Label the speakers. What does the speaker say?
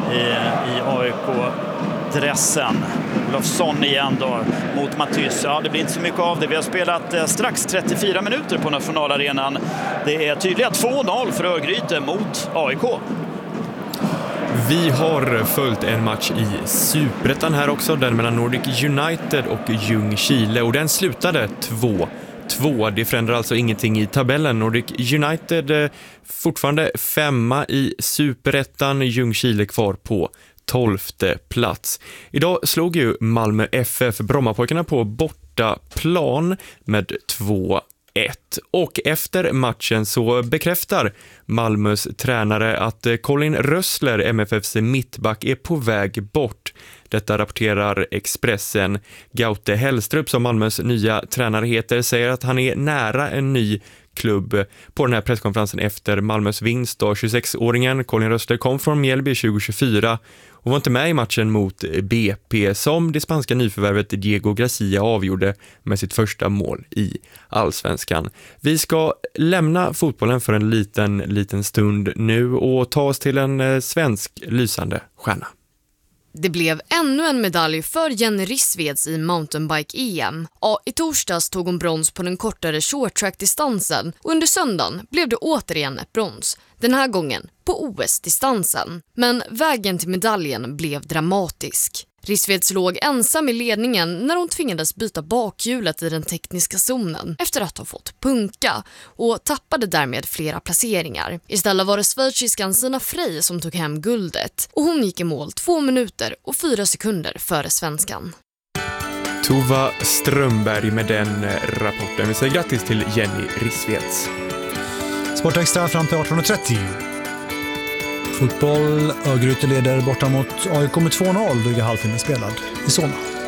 Speaker 1: i AIK-dressen. Olofsson igen då mot Matthys. Ja, det blir inte så mycket av det. Vi har spelat strax 34 minuter på nationalarenan. Det är tydliga 2-0 för Örgryte mot AIK.
Speaker 2: Vi har följt en match i Superettan här också, den mellan Nordic United och Ljungskile, och den slutade 2-2. Det förändrar alltså ingenting i tabellen. Nordic United fortfarande 5 i Superettan, Ljungskile kvar på 12:e plats. Idag slog ju Malmö FF Brommapojkarna på bortaplan med 2-1. Och efter matchen så bekräftar Malmös tränare att Colin Rössler, MFFs mittback, är på väg bort. Detta rapporterar Expressen. Gaute Hellstrup, som Malmös nya tränare heter, säger att han är nära en ny klubb. På den här presskonferensen efter Malmös vinst då, 26-åringen Colin Rössler kom från Mjällby 2024 och var inte med i matchen mot BP, som det spanska nyförvärvet Diego Gracia avgjorde med sitt första mål i Allsvenskan. Vi ska lämna fotbollen för en liten stund nu och ta oss till en svensk lysande stjärna.
Speaker 3: Det blev ännu en medalj för Jenny Rissveds i mountainbike-EM. I torsdags tog hon brons på den kortare shorttrack-distansen och under söndagen blev det återigen ett brons. Den här gången på OS-distansen. Men vägen till medaljen blev dramatisk. Rissveds låg ensam i ledningen när hon tvingades byta bakhjulet i den tekniska zonen efter att ha fått punka och tappade därmed flera placeringar. Istället var det schweiziskan Sina Frey som tog hem guldet och hon gick i mål 2 minuter och 4 sekunder före svenskan.
Speaker 2: Tova Strömberg med den rapporten. Vi säger grattis till Jenny Rissveds.
Speaker 4: Sportextra fram till 18:30. Fotboll, Örgryte leder borta mot AIK med 2-0, dryga halvtimme spelad i Solna.